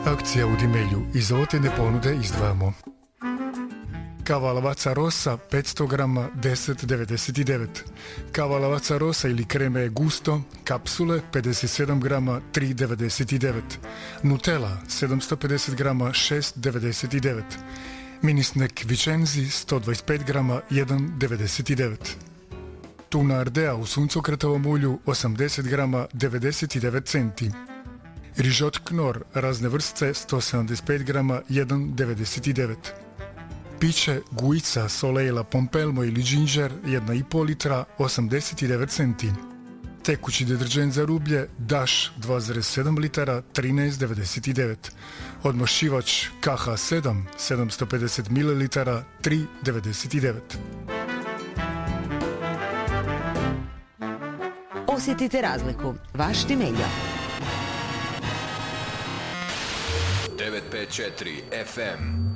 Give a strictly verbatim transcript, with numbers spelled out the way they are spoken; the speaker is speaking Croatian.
Akcija u Dimelju. Iz ovotene ponude izdvajamo kava Lavazza Rossa petsto grama deset devedeset devet, kava Lavazza Rossa ili kreme Gusto kapsule pedeset sedam grama tri devedeset devet, Nutella sedamsto pedeset grama šest devedeset devet, mini snack Vicenzi sto dvadeset pet grama jedan devedeset devet, tuna Ardea u suncokretovom ulju osamdeset grama devedeset devet centi, rižot Knorr razne vrste sto sedamdeset pet grama jedan devedeset devet, piće Guica Soleila Pompelmo ili Ginger jedna i pol litra osamdeset devet centi, tekući deterđent za rublje Dash dva zarez sedam litara trinaest devedeset devet, odmošivač K H sedam sedamsto pedeset mililitara tri devedeset devet. Osjetite razliku. Vaš Dimeljo. devet pet četiri F M